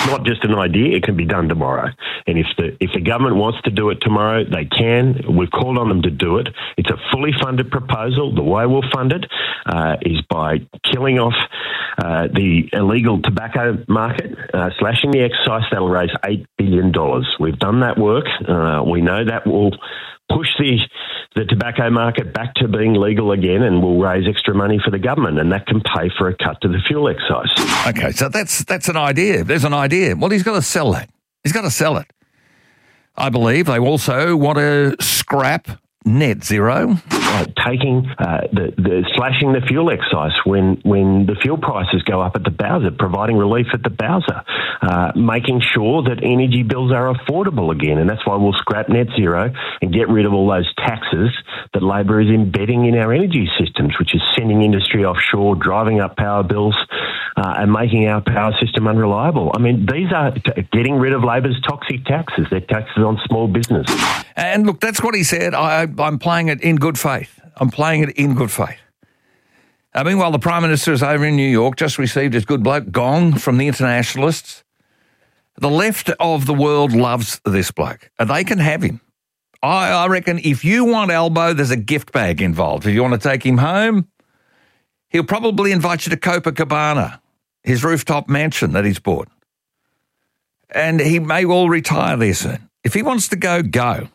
It's not just an idea. It can be done tomorrow. And if the government wants to do it tomorrow, they can. We've called on them to do it. It's a fully funded proposal. The way we'll fund it is by killing off the illegal tobacco market, slashing the excise. That'll raise $8 billion. We've done that work. We know that will push the tobacco market back to being legal again, and will raise extra money for the government, and that can pay for a cut to the fuel excise. Okay, so that's an idea. There's an idea. Well, he's got to sell that. He's got to sell it. I believe they also want to scrap net zero. Taking slashing the fuel excise when the fuel prices go up at the bowser, providing relief at the bowser, making sure that energy bills are affordable again, and that's why we'll scrap net zero and get rid of all those taxes that Labor is embedding in our energy systems, which is sending industry offshore, driving up power bills, and making our power system unreliable. I mean, these are getting rid of Labor's toxic taxes. They're taxes on small business. And look, that's what he said. I'm playing it in good faith. I'm playing it in good faith. Meanwhile, the Prime Minister is over in New York, just received his good bloke gong from the internationalists. The left of the world loves this bloke, and they can have him. I reckon if you want Albo, there's a gift bag involved. If you want to take him home, he'll probably invite you to Copacabana, his rooftop mansion that he's bought. And he may well retire there soon. If he wants to go, go.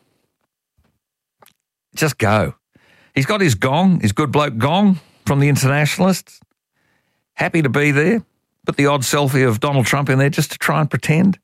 Just go. He's got his gong, his good bloke gong from the internationalists. Happy to be there. Put the odd selfie of Donald Trump in there just to try and pretend.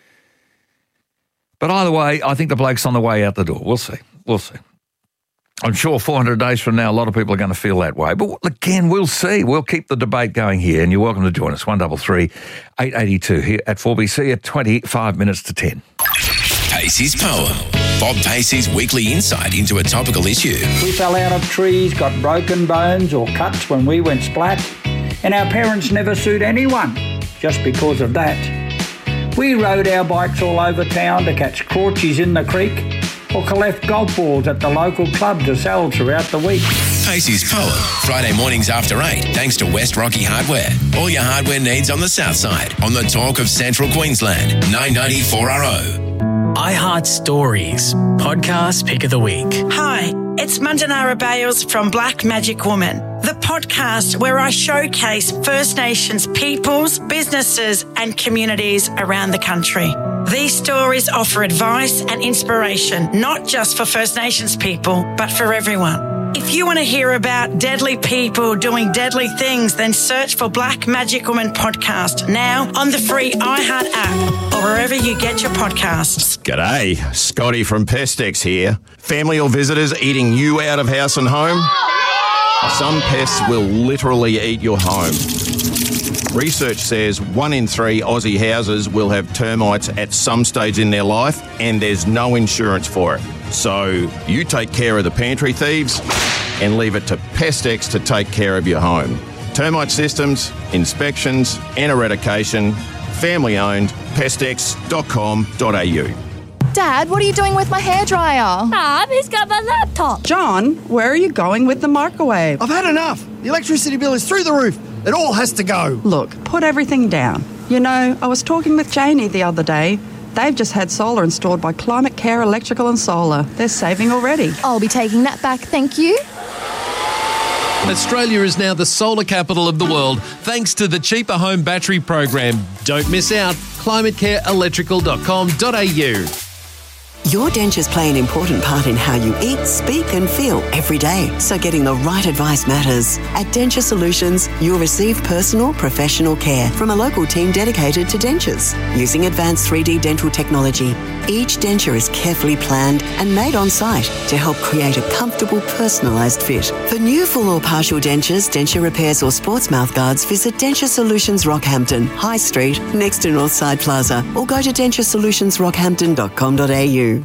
But either way, I think the bloke's on the way out the door. We'll see. We'll see. I'm sure 400 days from now, a lot of people are going to feel that way. But again, we'll see. We'll keep the debate going here, and you're welcome to join us. 133 882 here at 4BC at 25 minutes to 10. Pacey's Poem. Bob Pacey's weekly insight into a topical issue. We fell out of trees, got broken bones or cuts when we went splat, and our parents never sued anyone just because of that. We rode our bikes all over town to catch crawchies in the creek or collect golf balls at the local club to sell throughout the week. Pacey's Poem, Friday mornings after 8, thanks to West Rocky Hardware. All your hardware needs on the south side, on the talk of Central Queensland, 990 4RO. iHeart Stories, podcast pick of the week. Hi, it's Mandanara Bales from Black Magic Woman, the podcast where I showcase First Nations peoples, businesses and communities around the country. These stories offer advice and inspiration, not just for First Nations people, but for everyone. If you want to hear about deadly people doing deadly things, then search for Black Magic Woman podcast now on the free iHeart app or wherever you get your podcasts. G'day, Scotty from Pestex here. Family or visitors eating you out of house and home? Some pests will literally eat your home. Research says 1 in 3 Aussie houses will have termites at some stage in their life, and there's no insurance for it. So you take care of the pantry thieves and leave it to Pestex to take care of your home. Termite systems, inspections and eradication. Family owned. Pestex.com.au. Dad, what are you doing with my hairdryer? Mum, he's got my laptop. John, where are you going with the microwave? I've had enough. The electricity bill is through the roof. It all has to go. Look, put everything down. You know, I was talking with Janie the other day. They've just had solar installed by Climate Care Electrical and Solar. They're saving already. I'll be taking that back, thank you. Australia is now the solar capital of the world thanks to the Cheaper Home Battery Program. Don't miss out. climatecareelectrical.com.au. Your dentures play an important part in how you eat, speak and feel every day. So getting the right advice matters. At Denture Solutions, you'll receive personal, professional care from a local team dedicated to dentures. Using advanced 3D dental technology, each denture is carefully planned and made on site to help create a comfortable, personalised fit. For new full or partial dentures, denture repairs or sports mouth guards, visit Denture Solutions Rockhampton, High Street, next to Northside Plaza, or go to denturesolutionsrockhampton.com.au.